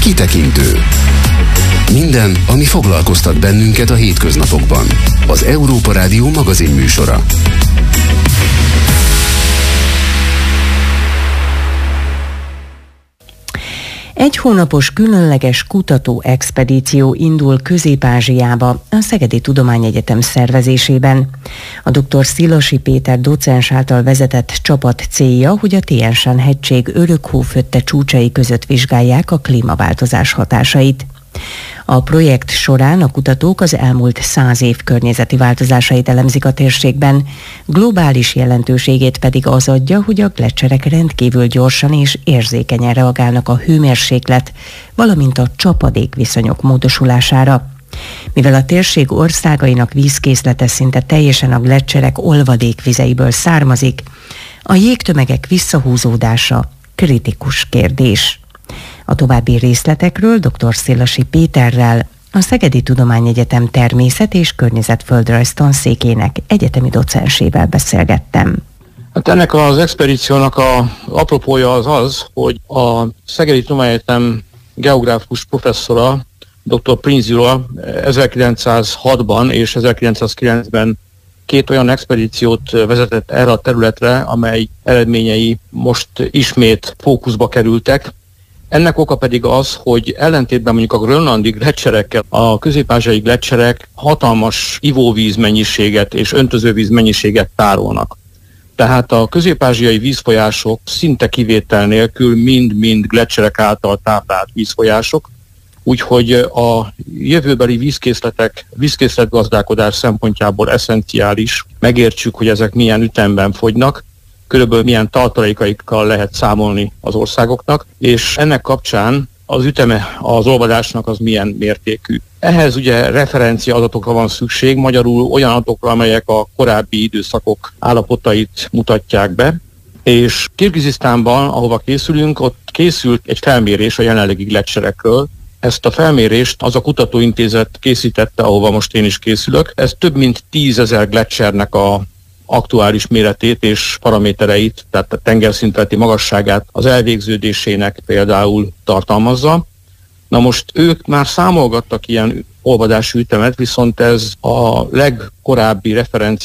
Kitekintő. Minden, ami foglalkoztat bennünket a hétköznapokban. Az Európa Rádió magazin műsora. Egy hónapos különleges kutató-expedíció indul Közép-Ázsiába a Szegedi Tudományegyetem szervezésében. A dr. Szilasi Péter docens által vezetett csapat célja, hogy a Tian-Shan-hegység örökhófötte csúcsai között vizsgálják a klímaváltozás hatásait. A projekt során a kutatók az elmúlt 100 év környezeti változásait elemzik a térségben, globális jelentőségét pedig az adja, hogy a gleccserek rendkívül gyorsan és érzékenyen reagálnak a hőmérséklet, valamint a csapadékviszonyok módosulására. Mivel a térség országainak vízkészlete szinte teljesen a gleccserek olvadékvizeiből származik, a jégtömegek visszahúzódása kritikus kérdés. A további részletekről dr. Szilasi Péterrel, a Szegedi Tudományegyetem természet- és környezetföldrajz tanszékének egyetemi docensével beszélgettem. Hát ennek az expedíciónak az apropója az, hogy a Szegedi Tudományegyetem geográfus professzora, dr. Prinz Gyula 1906-ban és 1909-ben két olyan expedíciót vezetett erre a területre, amely eredményei most ismét fókuszba kerültek. Ennek oka pedig az, hogy ellentétben mondjuk a grönlandi gleccserekkel a közép-ázsiai gleccserek hatalmas ivóvíz mennyiséget és öntözővíz mennyiséget tárolnak. Tehát a közép-ázsiai vízfolyások szinte kivétel nélkül mind-mind gleccserek által táplált vízfolyások, úgyhogy a jövőbeli vízkészletgazdálkodás szempontjából eszenciális, megértsük, hogy ezek milyen ütemben fogynak, körülbelül milyen tartalékaikkal lehet számolni az országoknak, és ennek kapcsán az üteme az olvadásnak az milyen mértékű. Ehhez ugye referencia adatokra van szükség, magyarul olyan adatokra, amelyek a korábbi időszakok állapotait mutatják be, és Kirgizisztánban, ahova készülünk, ott készült egy felmérés a jelenlegi gleccserekről. Ezt a felmérést az a kutatóintézet készítette, ahova most én is készülök. Ez több mint 10 000 gleccsernek a aktuális méretét és paramétereit, tehát a tengerszintleti magasságát az elvégződésének például tartalmazza. Na most ők már számolgattak ilyen olvadási ütemet, viszont ez a legkorábbi referencia